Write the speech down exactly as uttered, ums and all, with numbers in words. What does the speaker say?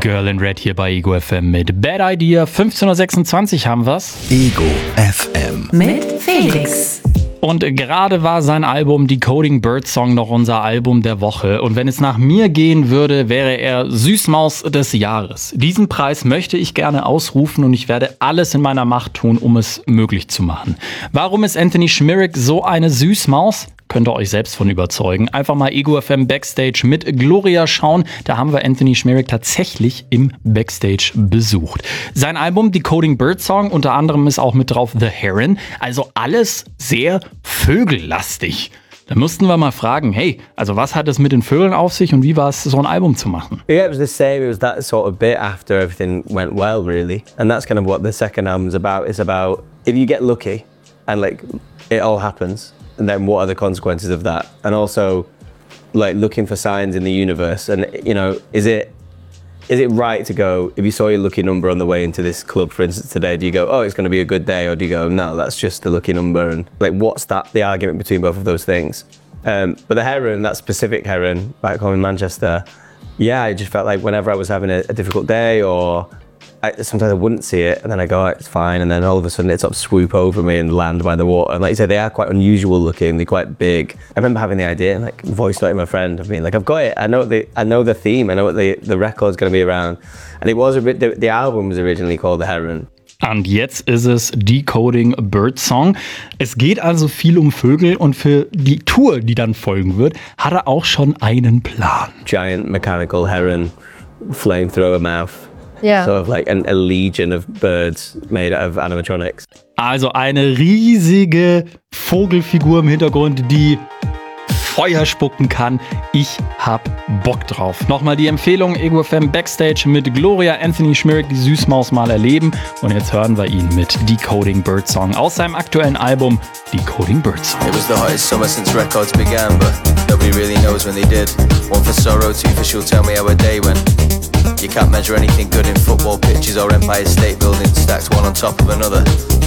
Girl in Red hier bei Ego F M mit Bad Idea. fünfzehn Uhr sechsundzwanzig haben wir's. Ego F M mit Felix. Und gerade war sein Album Decoding Birdsong noch unser Album der Woche. Und wenn es nach mir gehen würde, wäre er Süßmaus des Jahres. Diesen Preis möchte ich gerne ausrufen und ich werde alles in meiner Macht tun, um es möglich zu machen. Warum ist Anthony Schmirik so eine Süßmaus? Könnt ihr euch selbst von überzeugen. Einfach mal Ego F M Backstage mit Gloria schauen. Da haben wir Anthony Schmirik tatsächlich im Backstage besucht. Sein Album Decoding Birdsong, unter anderem ist auch mit drauf The Heron. Also alles sehr vögellastig. Da mussten wir mal fragen, hey, also was hat es mit den Vögeln auf sich und wie war es, so ein Album zu machen? Yeah, it was the same. It was that sort of bit after everything went well, really. And that's kind of what the second album's about. It's about if you get lucky and like it all happens. And then what are the consequences of that? And also, like, looking for signs in the universe. And, you know, is it is it right to go, if you saw your lucky number on the way into this club, for instance, today, do you go, oh, it's going to be a good day? Or do you go, no, that's just the lucky number? And, like, what's that, the argument between both of those things? Um, but the Heron, that specific Heron, back home in Manchester, yeah, I just felt like whenever I was having a, a difficult day or I, sometimes I wouldn't see it and then I go, oh, it's fine. And then all of a sudden it sort of swoop over me and land by the water. And like you said, they are quite unusual looking. They're quite big. I remember having the idea and like voice noting my friend of being like, I've got it. I know the, I know the theme. I know what the, the record's going to be around. And it was a bit, the, the album was originally called The Heron. Und jetzt ist es Decoding Birdsong. Es geht also viel um Vögel und für die Tour, die dann folgen wird, hat er auch schon einen Plan. Giant mechanical heron, flamethrower mouth. Ja. Sort of like an, a legion of birds made out of animatronics. Also eine riesige Vogelfigur im Hintergrund, die Feuer spucken kann. Ich hab Bock drauf. Nochmal die Empfehlung, Ego F M Backstage mit Gloria, Anthony Schmirik, die Süßmaus mal erleben. Und jetzt hören wir ihn mit Decoding Birdsong aus seinem aktuellen Album Decoding Birdsong. It was the hottest summer since records began, but nobody really knows when they did. One for sorrow, two for she'll tell me how a day went. You can't measure anything good in football pitches or Empire State Buildings stacked one on top of another.